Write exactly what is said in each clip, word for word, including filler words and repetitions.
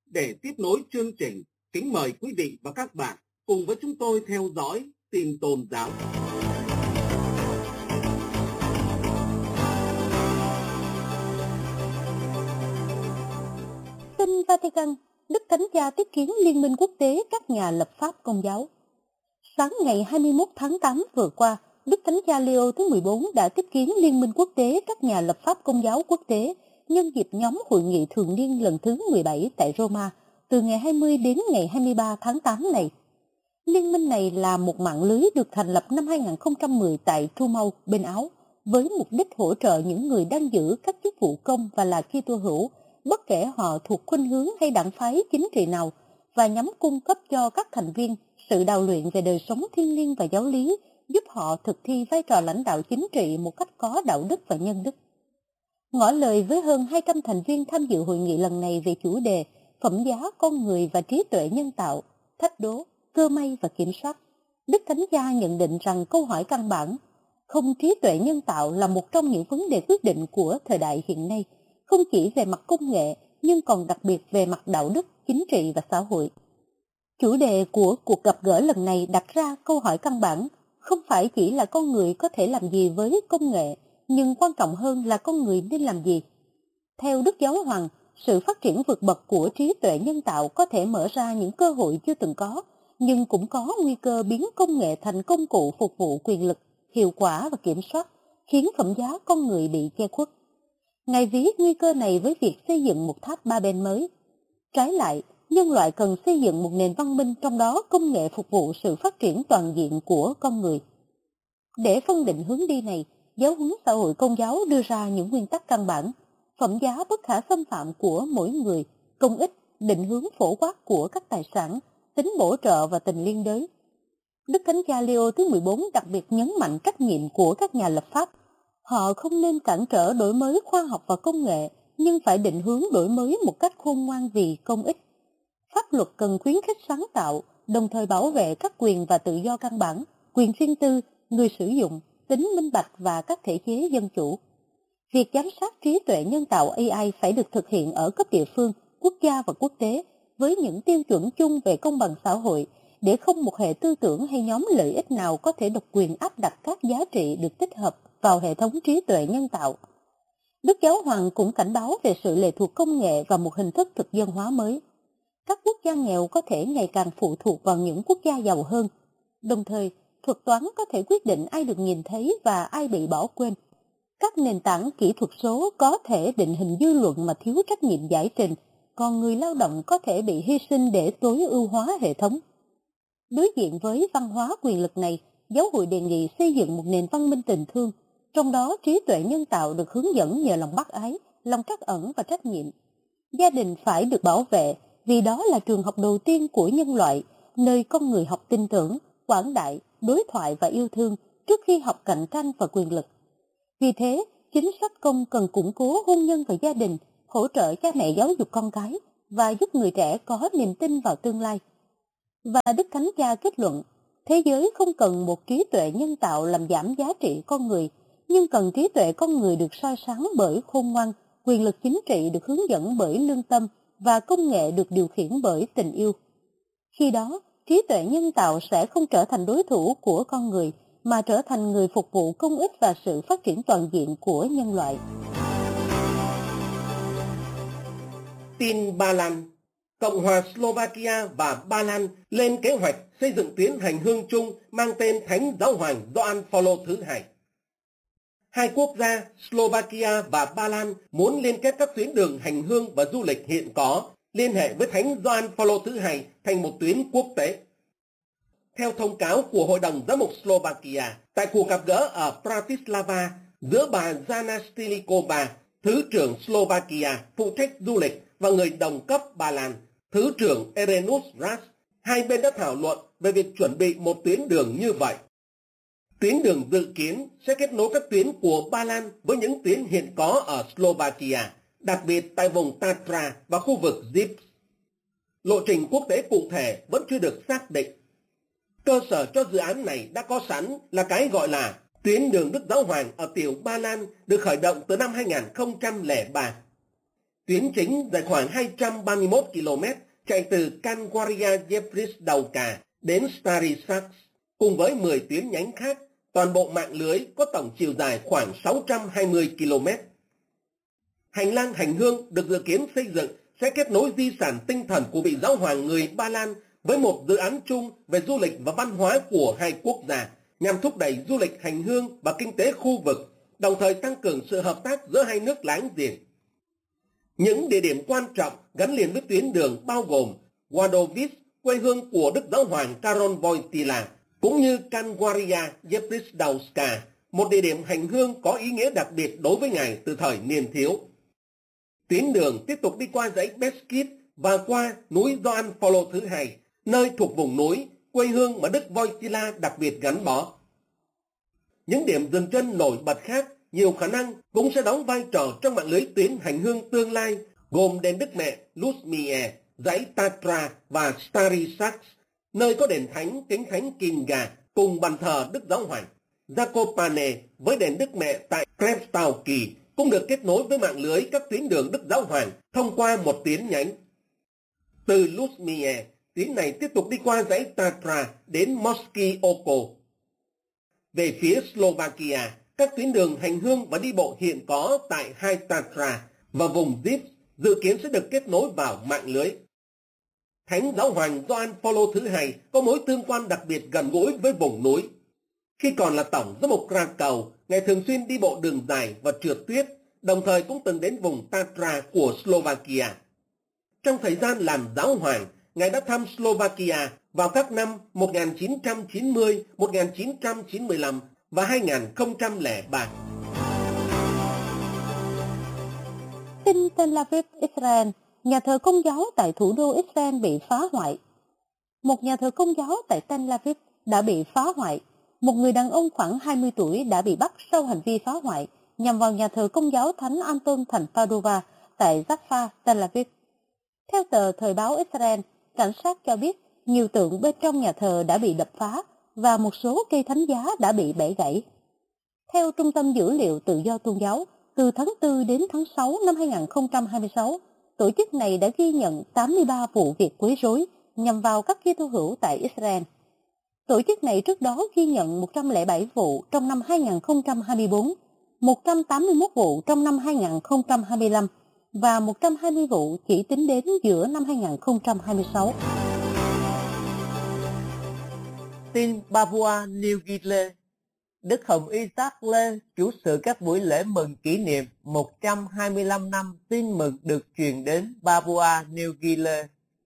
Để tiếp nối chương trình, kính mời quý vị và các bạn cùng với chúng tôi theo dõi tin tôn giáo. Tin Vatican, Đức Thánh Cha tiếp kiến Liên minh quốc tế các nhà lập pháp Công giáo. Sáng ngày hai mươi mốt tháng tám vừa qua, Đức Thánh Cha Leo thứ mười bốn đã tiếp kiến Liên minh quốc tế các nhà lập pháp Công giáo quốc tế nhân dịp nhóm hội nghị thường niên lần thứ mười bảy tại Roma từ ngày hai mươi đến ngày hai mươi ba tháng tám này. Liên minh này là một mạng lưới được thành lập năm hai không một không tại Trumau, bên Áo, với mục đích hỗ trợ những người đang giữ các chức vụ công và là Kitô hữu, bất kể họ thuộc khuynh hướng hay đảng phái chính trị nào, và nhằm cung cấp cho các thành viên sự đào luyện về đời sống thiêng liêng và giáo lý, giúp họ thực thi vai trò lãnh đạo chính trị một cách có đạo đức và nhân đức. Ngỏ lời với hơn hai trăm thành viên tham dự hội nghị lần này về chủ đề phẩm giá con người và trí tuệ nhân tạo, thách đố, cơ may và kiểm soát, Đức Thánh Cha nhận định rằng câu hỏi căn bản, không trí tuệ nhân tạo là một trong những vấn đề quyết định của thời đại hiện nay, không chỉ về mặt công nghệ nhưng còn đặc biệt về mặt đạo đức, chính trị và xã hội. Chủ đề của cuộc gặp gỡ lần này đặt ra câu hỏi căn bản, không phải chỉ là con người có thể làm gì với công nghệ, nhưng quan trọng hơn là con người nên làm gì. Theo Đức Giáo Hoàng, sự phát triển vượt bậc của trí tuệ nhân tạo có thể mở ra những cơ hội chưa từng có, nhưng cũng có nguy cơ biến công nghệ thành công cụ phục vụ quyền lực, hiệu quả và kiểm soát, khiến phẩm giá con người bị che khuất. Ngài ví nguy cơ này với việc xây dựng một tháp Babel mới. Trái lại, nhân loại cần xây dựng một nền văn minh trong đó công nghệ phục vụ sự phát triển toàn diện của con người. Để phân định hướng đi này, Giáo huấn xã hội Công giáo đưa ra những nguyên tắc căn bản, phẩm giá bất khả xâm phạm của mỗi người, công ích, định hướng phổ quát của các tài sản, tính bổ trợ và tình liên đới. Đức Thánh Cha Leo thứ mười bốn đặc biệt nhấn mạnh trách nhiệm của các nhà lập pháp. Họ không nên cản trở đổi mới khoa học và công nghệ, nhưng phải định hướng đổi mới một cách khôn ngoan vì công ích. Pháp luật cần khuyến khích sáng tạo, đồng thời bảo vệ các quyền và tự do căn bản, quyền riêng tư, người sử dụng, tính minh bạch và các thể chế dân chủ. Việc giám sát trí tuệ nhân tạo A I phải được thực hiện ở cấp địa phương, quốc gia và quốc tế với những tiêu chuẩn chung về công bằng xã hội, để không một hệ tư tưởng hay nhóm lợi ích nào có thể độc quyền áp đặt các giá trị được tích hợp vào hệ thống trí tuệ nhân tạo. Đức Giáo Hoàng cũng cảnh báo về sự lệ thuộc công nghệ và một hình thức thực dân hóa mới. Các quốc gia nghèo có thể ngày càng phụ thuộc vào những quốc gia giàu hơn. Đồng thời, thuật toán có thể quyết định ai được nhìn thấy và ai bị bỏ quên. Các nền tảng kỹ thuật số có thể định hình dư luận mà thiếu trách nhiệm giải trình, còn người lao động có thể bị hy sinh để tối ưu hóa hệ thống. Đối diện với văn hóa quyền lực này, Giáo hội đề nghị xây dựng một nền văn minh tình thương, trong đó trí tuệ nhân tạo được hướng dẫn nhờ lòng bác ái, lòng trắc ẩn và trách nhiệm. Gia đình phải được bảo vệ, vì đó là trường học đầu tiên của nhân loại, nơi con người học tin tưởng, quảng đại, đối thoại và yêu thương trước khi học cạnh tranh và quyền lực. Vì thế, chính sách công cần củng cố hôn nhân và gia đình, hỗ trợ cha mẹ giáo dục con cái và giúp người trẻ có niềm tin vào tương lai. Và Đức Thánh Cha kết luận, thế giới không cần một trí tuệ nhân tạo làm giảm giá trị con người, nhưng cần trí tuệ con người được soi sáng bởi khôn ngoan, quyền lực chính trị được hướng dẫn bởi lương tâm và công nghệ được điều khiển bởi tình yêu. Khi đó, trí tuệ nhân tạo sẽ không trở thành đối thủ của con người, mà trở thành người phục vụ công ích và sự phát triển toàn diện của nhân loại. Tin Ba Lan. Cộng hòa Slovakia và Ba Lan lên kế hoạch xây dựng tuyến hành hương chung mang tên Thánh Giáo hoàng Gioan Phaolô thứ hai. Hai quốc gia Slovakia và Ba Lan muốn liên kết các tuyến đường hành hương và du lịch hiện có, liên hệ với Thánh Gioan Phaolô thứ hai thành một tuyến quốc tế. Theo thông cáo của Hội đồng Giám mục Slovakia, tại cuộc gặp gỡ ở Bratislava giữa bà Jana Stilikova, Thứ trưởng Slovakia phụ trách du lịch, và người đồng cấp Ba Lan, Thứ trưởng Erenus Ras, hai bên đã thảo luận về việc chuẩn bị một tuyến đường như vậy. Tuyến đường dự kiến sẽ kết nối các tuyến của Ba Lan với những tuyến hiện có ở Slovakia, đặc biệt tại vùng Tatra và khu vực Zips. Lộ trình quốc tế cụ thể vẫn chưa được xác định. Cơ sở cho dự án này đã có sẵn là cái gọi là tuyến đường Đức Giáo Hoàng ở tiểu Ba Lan, được khởi động từ năm hai không không ba. Tuyến chính dài khoảng hai trăm ba mươi mốt ki lô mét chạy từ Kanwaria Yevrisdauka đến Stary Saks, cùng với mười tuyến nhánh khác. Toàn bộ mạng lưới có tổng chiều dài khoảng sáu trăm hai mươi ki lô mét. Hành lang hành hương được dự kiến xây dựng sẽ kết nối di sản tinh thần của vị giáo hoàng người Ba Lan với một dự án chung về du lịch và văn hóa của hai quốc gia, nhằm thúc đẩy du lịch hành hương và kinh tế khu vực, đồng thời tăng cường sự hợp tác giữa hai nước láng giềng. Những địa điểm quan trọng gắn liền với tuyến đường bao gồm Wadowice, quê hương của Đức Giáo hoàng Karol Wojtyla, cũng như Kanwaria Yevrisdauska, một địa điểm hành hương có ý nghĩa đặc biệt đối với ngài từ thời niên thiếu. Tuyến đường tiếp tục đi qua dãy Beskid và qua núi Gioan Phaolô thứ hai, nơi thuộc vùng núi, quê hương mà Đức Wojtyla đặc biệt gắn bó. Những điểm dừng chân nổi bật khác nhiều khả năng cũng sẽ đóng vai trò trong mạng lưới tuyến hành hương tương lai, gồm đền Đức Mẹ Luzmie, dãy Tatra và Stary Saks, nơi có đền thánh kính thánh Kinga cùng bàn thờ Đức Giáo hoàng. Zakopane với đền Đức Mẹ tại Krepstauki cũng được kết nối với mạng lưới các tuyến đường Đức Giáo hoàng thông qua một tuyến nhánh. Từ Luzmie, tuyến này tiếp tục đi qua dãy Tatra đến Morsky Oko. Về phía Slovakia, các tuyến đường hành hương và đi bộ hiện có tại hai Tatra và vùng Zips dự kiến sẽ được kết nối vào mạng lưới. Thánh Giáo hoàng Gioan Phaolô thứ hai có mối tương quan đặc biệt gần gũi với vùng núi. Khi còn là tổng giám mục Krakow, ngài thường xuyên đi bộ đường dài và trượt tuyết, đồng thời cũng từng đến vùng Tatra của Slovakia. Trong thời gian làm giáo hoàng, ngài đã thăm Slovakia vào các năm một nghìn chín trăm chín mươi, một nghìn chín trăm chín mươi lăm và hai nghìn không trăm lẻ ba. Tin Tel Aviv, Israel, nhà thờ Công giáo tại thủ đô Israel bị phá hoại. Một nhà thờ Công giáo tại Tel Aviv đã bị phá hoại. Một người đàn ông khoảng hai mươi tuổi đã bị bắt sau hành vi phá hoại nhằm vào nhà thờ Công giáo Thánh Anton thành Padova tại Jaffa, Tel Aviv. Theo tờ Thời báo Israel, cảnh sát cho biết nhiều tượng bên trong nhà thờ đã bị đập phá và một số cây thánh giá đã bị bẻ gãy. Theo Trung tâm Dữ liệu Tự do Tôn giáo, từ tháng tư đến tháng sáu năm hai nghìn không trăm hai mươi sáu, tổ chức này đã ghi nhận tám mươi ba vụ việc quấy rối nhằm vào các Kitô hữu tại Israel. Tổ chức này trước đó ghi nhận một trăm lẻ bảy vụ trong năm hai nghìn không trăm hai mươi tư, một trăm tám mươi mốt vụ trong năm hai nghìn không trăm hai mươi lăm và một trăm hai mươi vụ chỉ tính đến giữa năm hai nghìn không trăm hai mươi sáu. Tin Papua New Guinea, Đức Hồng Y Charles chủ sự các buổi lễ mừng kỷ niệm một trăm hai mươi lăm năm tin mừng được truyền đến Papua New Guinea.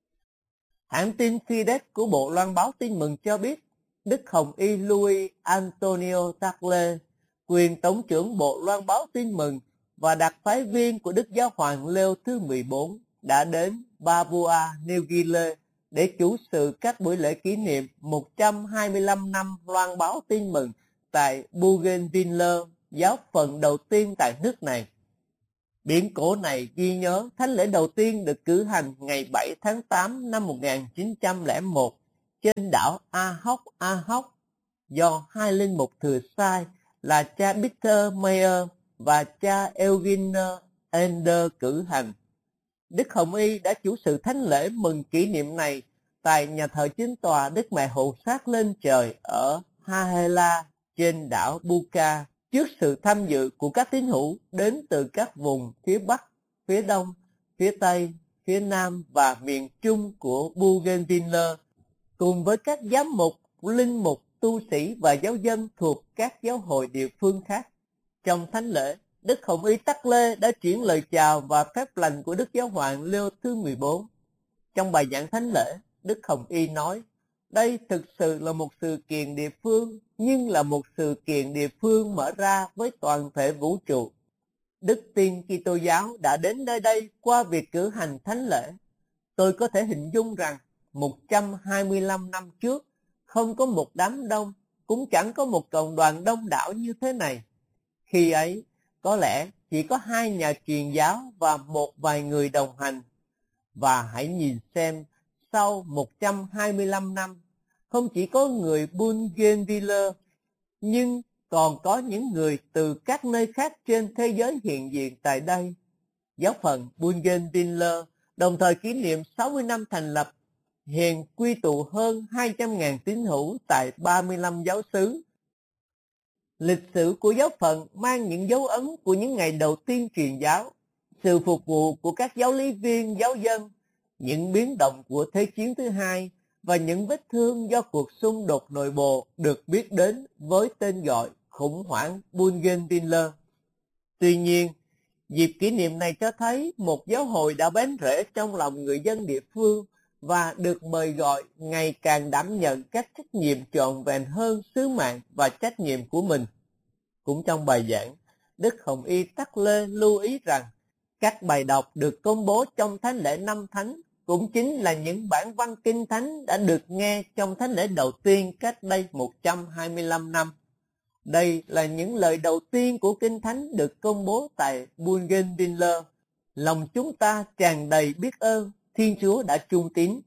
Hãng tin Fides của Bộ Loan báo tin mừng cho biết, Đức Hồng Y Louis Antonio Charles, quyền tổng trưởng Bộ Loan báo tin mừng và đặc phái viên của Đức Giáo hoàng Leo thứ mười bốn đã đến Papua New Guinea để chủ sự các buổi lễ kỷ niệm một trăm hai mươi lăm năm loan báo tin mừng tại Bougainville, giáo phận đầu tiên tại nước này. Biển cổ này ghi nhớ thánh lễ đầu tiên được cử hành ngày bảy tháng tám năm một nghìn chín trăm lẻ một trên đảo Ahok Ahok do hai linh mục thừa sai là cha Peter Mayer và cha Eugene Ender cử hành. Đức Hồng Y đã chủ sự thánh lễ mừng kỷ niệm này tại nhà thờ chính tòa Đức Mẹ Hộ Sát lên trời ở Hahela trên đảo Buka, trước sự tham dự của các tín hữu đến từ các vùng phía Bắc, phía Đông, phía Tây, phía Nam và miền Trung của Bougainville, cùng với các giám mục, linh mục, tu sĩ và giáo dân thuộc các giáo hội địa phương khác. Trong thánh lễ, Đức Hồng Y Tắc Lê đã chuyển lời chào và phép lành của Đức Giáo hoàng Leo thứ mười bốn. Trong bài giảng thánh lễ, Đức Hồng Y nói, đây thực sự là một sự kiện địa phương, nhưng là một sự kiện địa phương mở ra với toàn thể vũ trụ. Đức tin Kitô giáo đã đến nơi đây qua việc cử hành thánh lễ. Tôi có thể hình dung rằng một trăm hai mươi lăm năm trước, không có một đám đông, cũng chẳng có một cộng đoàn đông đảo như thế này. Khi ấy, có lẽ chỉ có hai nhà truyền giáo và một vài người đồng hành. Và hãy nhìn xem, sau một trăm hai mươi lăm năm, không chỉ có người Bougainville, nhưng còn có những người từ các nơi khác trên thế giới hiện diện tại đây. giáo phận Bougainville đồng thời kỷ niệm sáu mươi năm thành lập, hiện quy tụ hơn hai trăm nghìn tín hữu tại ba mươi lăm giáo xứ. Lịch sử của giáo phận mang những dấu ấn của những ngày đầu tiên truyền giáo, sự phục vụ của các giáo lý viên, giáo dân, những biến động của Thế chiến thứ hai và những vết thương do cuộc xung đột nội bộ được biết đến với tên gọi khủng hoảng Bougainville. Tuy nhiên, dịp kỷ niệm này cho thấy một giáo hội đã bén rễ trong lòng người dân địa phương và được mời gọi ngày càng đảm nhận các trách nhiệm trọn vẹn hơn sứ mạng và trách nhiệm của mình. Cũng trong bài giảng, Đức Hồng Y Tắc Lê lưu ý rằng các bài đọc được công bố trong thánh lễ năm thánh cũng chính là những bản văn kinh thánh đã được nghe trong thánh lễ đầu tiên cách đây một trăm hai mươi lăm năm. Đây là những lời đầu tiên của kinh thánh được công bố tại Bougainville. Lòng chúng ta tràn đầy biết ơn Thiên Chúa đã trung tín.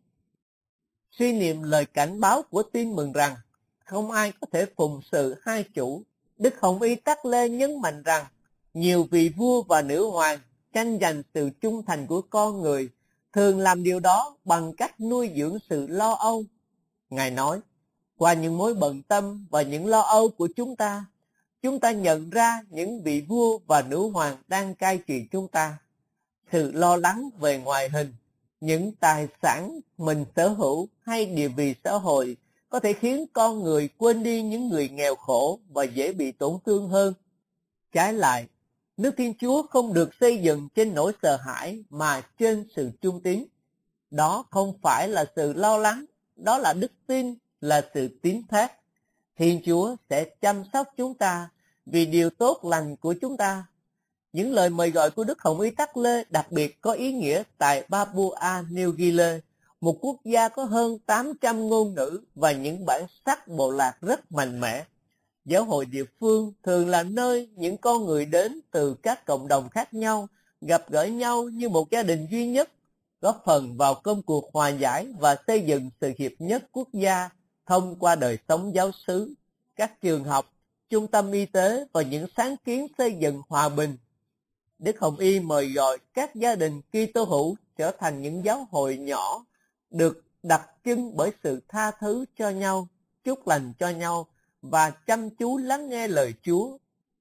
Suy niệm lời cảnh báo của tin mừng rằng không ai có thể phụng sự hai chủ, Đức Hồng Y Tắc Lê nhấn mạnh rằng nhiều vị vua và nữ hoàng tranh giành sự trung thành của con người, thường làm điều đó bằng cách nuôi dưỡng sự lo âu. Ngài nói, qua những mối bận tâm và những lo âu của chúng ta, chúng ta nhận ra những vị vua và nữ hoàng đang cai trị chúng ta. Sự lo lắng về ngoại hình, những tài sản mình sở hữu hay địa vị xã hội có thể khiến con người quên đi những người nghèo khổ và dễ bị tổn thương hơn. Trái lại, nước Thiên Chúa không được xây dựng trên nỗi sợ hãi mà trên sự trung tín. Đó không phải là sự lo lắng, đó là đức tin, là sự tín thác. Thiên Chúa sẽ chăm sóc chúng ta vì điều tốt lành của chúng ta. Những lời mời gọi của Đức Hồng Y Tắc Lê đặc biệt có ý nghĩa tại Papua New Guinea, một quốc gia có hơn tám trăm ngôn ngữ và những bản sắc bộ lạc rất mạnh mẽ. Giáo hội địa phương thường là nơi những con người đến từ các cộng đồng khác nhau, gặp gỡ nhau như một gia đình duy nhất, góp phần vào công cuộc hòa giải và xây dựng sự hiệp nhất quốc gia thông qua đời sống giáo xứ, các trường học, trung tâm y tế và những sáng kiến xây dựng hòa bình. Đức Hồng Y mời gọi các gia đình Kitô hữu trở thành những giáo hội nhỏ, được đặc trưng bởi sự tha thứ cho nhau, chúc lành cho nhau và chăm chú lắng nghe lời Chúa.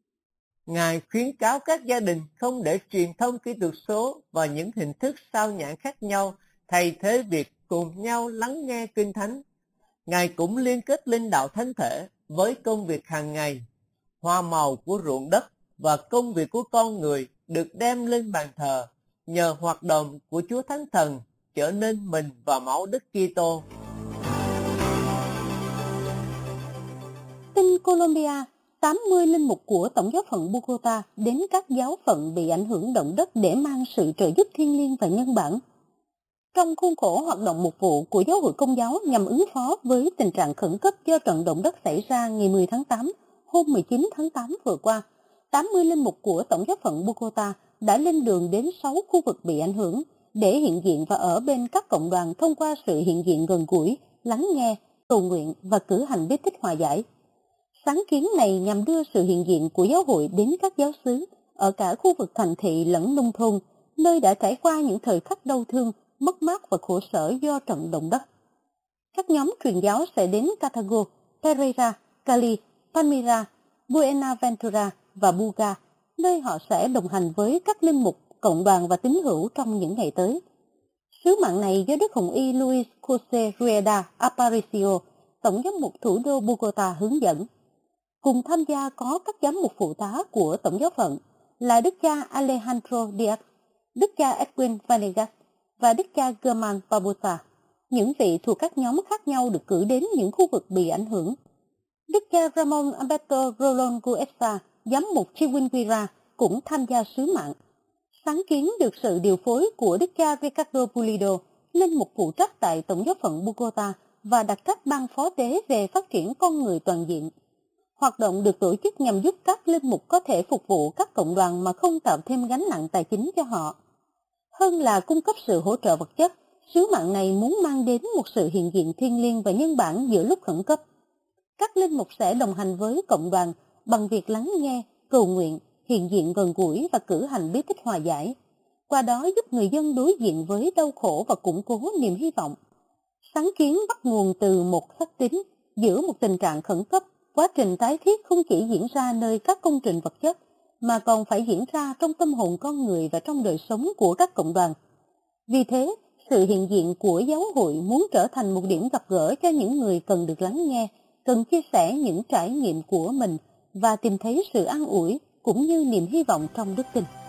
Ngài khuyến cáo các gia đình không để truyền thông kỹ thuật số và những hình thức sao nhãn khác nhau thay thế việc cùng nhau lắng nghe Kinh Thánh. Ngài cũng liên kết linh đạo thánh thể với công việc hàng ngày. Hoa màu của ruộng đất và công việc của con người được đem lên bàn thờ nhờ hoạt động của Chúa Thánh Thần trở nên mình và máu Đức Kitô. Tin Colombia, tám mươi linh mục của Tổng giáo phận Bogota đến các giáo phận bị ảnh hưởng động đất để mang sự trợ giúp thiêng liêng và nhân bản. Trong khuôn khổ hoạt động mục vụ của Giáo hội Công giáo nhằm ứng phó với tình trạng khẩn cấp do trận động đất xảy ra ngày mười tháng tám, hôm mười chín tháng tám vừa qua, tám mươi linh mục của Tổng giáo phận Bogota đã lên đường đến sáu khu vực bị ảnh hưởng để hiện diện và ở bên các cộng đoàn thông qua sự hiện diện gần gũi, lắng nghe, cầu nguyện và cử hành bí tích hòa giải. Sáng kiến này nhằm đưa sự hiện diện của giáo hội đến các giáo xứ ở cả khu vực thành thị lẫn nông thôn, nơi đã trải qua những thời khắc đau thương, mất mát và khổ sở do trận động đất. Các nhóm truyền giáo sẽ đến Cartago, Pereira, Cali, Palmira, Buenaventura và Buga, nơi họ sẽ đồng hành với các linh mục, cộng đoàn và tín hữu trong những ngày tới. Sứ mạng này do Đức Hồng Y Luis Jose Rueda Aparicio, Tổng giám mục thủ đô Bogota hướng dẫn. Cùng tham gia có các giám mục phụ tá của Tổng giáo phận là Đức cha Alejandro Diaz, Đức cha Edwin Vanegas và Đức cha German Barbosa. Những vị thuộc các nhóm khác nhau được cử đến những khu vực bị ảnh hưởng. Đức cha Ramon Alberto Rolón Guesa, giám mục Chihuahua cũng tham gia sứ mạng. Sáng kiến được sự điều phối của Đức cha Ricardo Pulido, linh mục phụ trách tại Tổng giáo phận Bogota và đặc trách ban phó tế về phát triển con người toàn diện. Hoạt động được tổ chức nhằm giúp các linh mục có thể phục vụ các cộng đoàn mà không tạo thêm gánh nặng tài chính cho họ. Hơn là cung cấp sự hỗ trợ vật chất, sứ mạng này muốn mang đến một sự hiện diện thiêng liêng và nhân bản giữa lúc khẩn cấp. Các linh mục sẽ đồng hành với cộng đoàn bằng việc lắng nghe, cầu nguyện, hiện diện gần gũi và cử hành bí tích hòa giải. qua đó giúp người dân đối diện với đau khổ và củng cố niềm hy vọng. Sáng kiến bắt nguồn từ một xác tín giữa một tình trạng khẩn cấp. Quá trình tái thiết không chỉ diễn ra nơi các công trình vật chất, mà còn phải diễn ra trong tâm hồn con người và trong đời sống của các cộng đoàn. Vì thế, sự hiện diện của giáo hội muốn trở thành một điểm gặp gỡ cho những người cần được lắng nghe, cần chia sẻ những trải nghiệm của mình và tìm thấy sự an ủi cũng như niềm hy vọng trong đức tin.